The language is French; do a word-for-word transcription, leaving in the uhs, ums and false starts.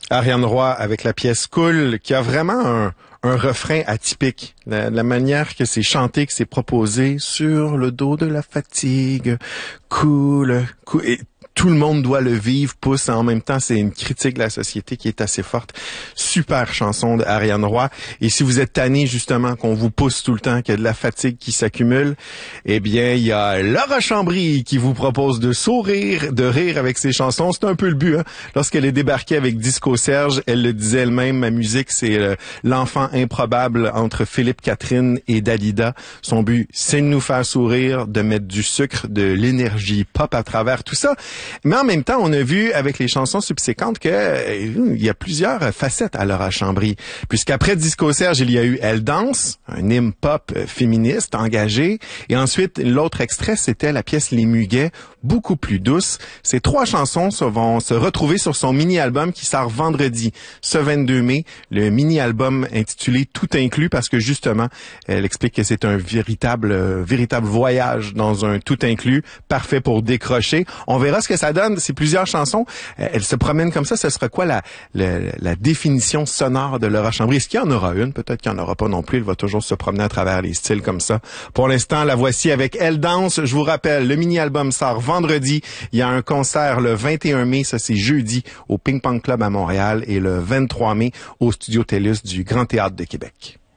Ariane Roy avec la pièce Cool, qui a vraiment un, un refrain atypique. La, la manière que c'est chanté, que c'est proposé, sur le dos de la fatigue, cool, cool. Et tout le monde doit le vivre, pousse. En même temps, c'est une critique de la société qui est assez forte. Super chanson d'Ariane Roy. Et si vous êtes tanné, justement, qu'on vous pousse tout le temps, qu'il y a de la fatigue qui s'accumule, eh bien, il y a Laura Chambry qui vous propose de sourire, de rire avec ses chansons. C'est un peu le but, hein. Lorsqu'elle est débarquée avec Disco Serge, elle le disait elle-même, ma musique, c'est euh, l'enfant improbable entre Philippe Catherine et Dalida. Son but, c'est de nous faire sourire, de mettre du sucre, de l'énergie pop à travers tout ça. Mais en même temps, on a vu avec les chansons subséquentes que euh, il y a plusieurs facettes à Laura Chambry. Puisqu'après Disco Serge, il y a eu Elle danse, un hymne pop féministe, engagé. Et ensuite, l'autre extrait, c'était la pièce Les Muguets, beaucoup plus douce. Ces trois chansons vont se retrouver sur son mini-album qui sort vendredi, ce vingt-deux mai. Le mini-album intitulé Tout inclus, parce que justement, elle explique que c'est un véritable, euh, véritable voyage dans un tout inclus, parfait pour décrocher. On verra ce que ça donne. C'est plusieurs chansons. Euh, elle se promène comme ça. Ce sera quoi la, la, la définition sonore de Laura Chambry? Est-ce qu'il y en aura une? Peut-être qu'il n'y en aura pas non plus. Elle va toujours se promener à travers les styles comme ça. Pour l'instant, la voici avec Elle danse. Je vous rappelle, le mini-album sort vendredi. Il y a un concert le vingt et un mai. Ça, c'est jeudi au Ping Pong Club à Montréal et le vingt-trois mai au Studio TELUS du Grand Théâtre de Québec.